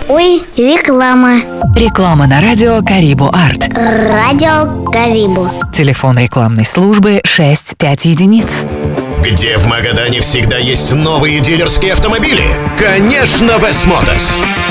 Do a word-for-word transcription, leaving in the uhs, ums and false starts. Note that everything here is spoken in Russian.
Ой, реклама. Реклама на радио Карибу Арт. Радио Карибу. Телефон рекламной службы шесть пять единиц. Где в Магадане всегда есть новые дилерские автомобили? Конечно, Вест Моторс.